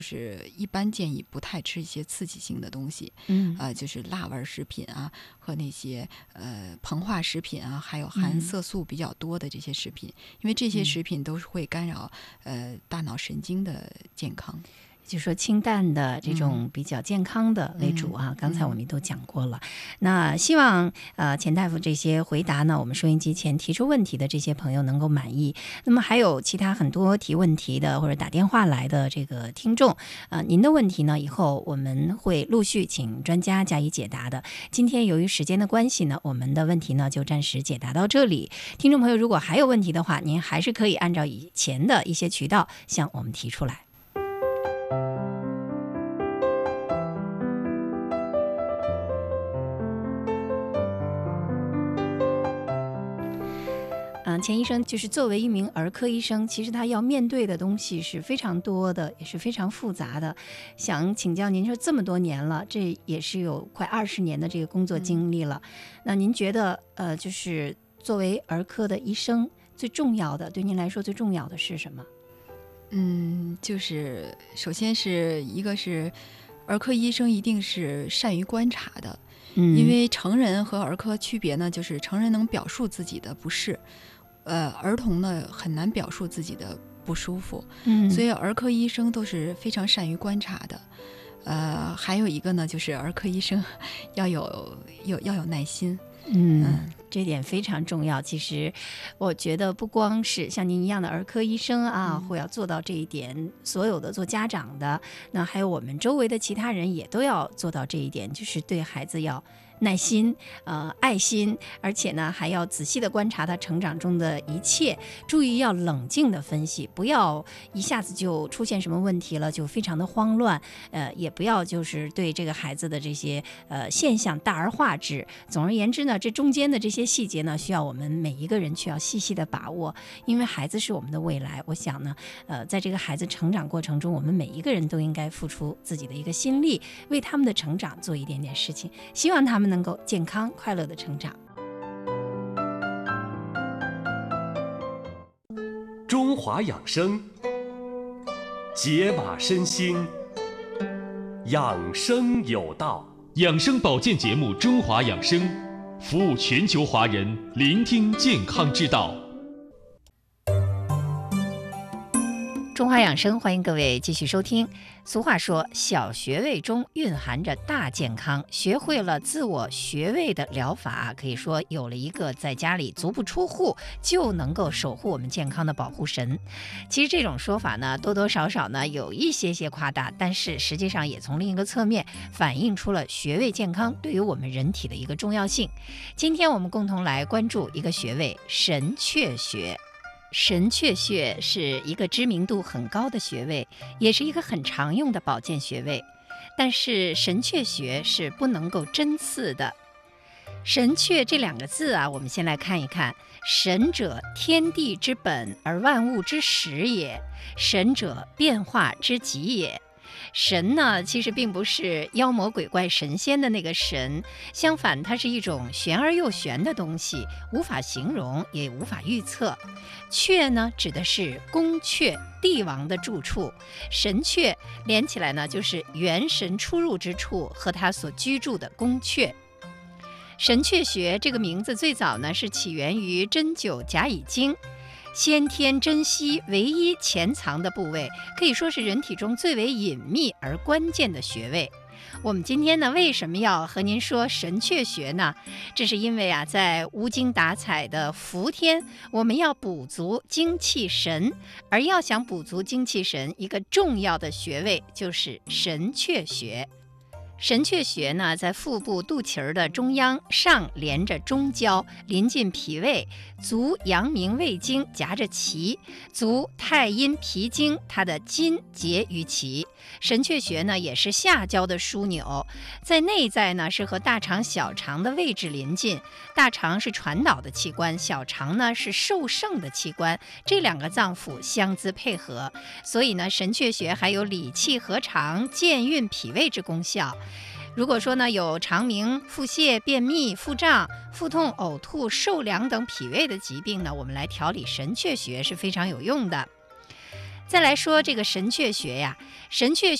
是一般建议不太吃一些刺激性的东西，就是辣味食品啊和那些膨化食品啊，还有含色素比较多的这些食品，因为这些食品都是会干扰大脑神经的健康。 就是说清淡的这种比较健康的为主啊，刚才我们也都讲过了。那希望钱大夫这些回答呢，我们收音机前提出问题的这些朋友能够满意。那么还有其他很多提问题的或者打电话来的这个听众，您的问题呢，以后我们会陆续请专家加以解答的。今天由于时间的关系呢，我们的问题呢就暂时解答到这里。听众朋友如果还有问题的话，您还是可以按照以前的一些渠道向我们提出来。钱医生，就是作为一名儿科医生，其实他要面对的东西是非常多的，也是非常复杂的。想请教您，说这么多年了，这也是有快20年的这个工作经历了，那您觉得就是作为儿科的医生，最重要的，对您来说最重要的是什么？ 就是首先是一个是儿科医生一定是善于观察的，因为成人和儿科区别呢，就是成人能表述自己的不适，儿童呢很难表述自己的不舒服，所以儿科医生都是非常善于观察的。还有一个呢，就是儿科医生要有耐心。 这点非常重要。其实我觉得不光是像您一样的儿科医生啊，会要做到这一点，所有的做家长的，那还有我们周围的其他人也都要做到这一点，就是对孩子要耐心爱心，而且呢还要仔细的观察他成长中的一切，注意要冷静的分析，不要一下子就出现什么问题了就非常的慌乱，也不要就是对这个孩子的这些现象大而化之。总而言之呢，这中间的这些细节呢，需要我们每一个人去要细细的把握，因为孩子是我们的未来。我想呢在这个孩子成长过程中，我们每一个人都应该付出自己的一个心力，为他们的成长做一点点事情，希望他们能够健康快乐的成长。 中华养生，解码身心，养生有道。 养生保健节目《中华养生》，服务全球华人，聆听健康之道。 中华养生，欢迎各位继续收听。俗话说，小穴位中蕴含着大健康，学会了自我穴位的疗法，可以说有了一个在家里足不出户就能够守护我们健康的保护神。其实这种说法呢，多多少少呢有一些夸大，但是实际上也从另一个侧面反映出了穴位健康对于我们人体的一个重要性。今天我们共同来关注一个穴位——神阙穴。神阙穴是一个知名度很高的穴位，也是一个很常用的保健穴位。但是神阙穴是不能够针刺的。神阙这两个字啊，我们先来看一看。神者，天地之本，而万物之始也。神者，变化之极也。神呢，其实并不是妖魔鬼怪神仙的那个神，相反，它是一种玄而又玄的东西，无法形容，也无法预测。阙呢，指的是宫阙，帝王的住处。神阙连起来呢，就是元神出入之处和他所居住的宫阙。神阙穴这个名字最早呢，是起源于针灸甲乙经。先天珍稀唯一潜藏的部位，可以说是人体中最为隐秘而关键的穴位。我们今天呢，为什么要和您说神阙穴呢？这是因为啊，在无精打采的伏天，我们要补足精气神，而要想补足精气神，一个重要的穴位就是神阙穴。神阙穴呢，在腹部肚脐的中央，上连着中焦，临近脾胃，足阳明胃经夹着脐，足太阴脾经，它的筋结于脐。神阙穴呢，也是下焦的枢纽，在内在呢是和大肠、小肠的位置临近。大肠是传导的器官，小肠呢是受盛的器官，这两个脏腑相滋配合，所以呢，神阙穴还有理气和肠、健运脾胃之功效。如果说呢有肠鸣、腹泻、便秘、腹胀、腹痛、呕吐、受凉等脾胃的疾病呢，我们来调理神阙穴是非常有用的。 再来说这个神阙学呀，神阙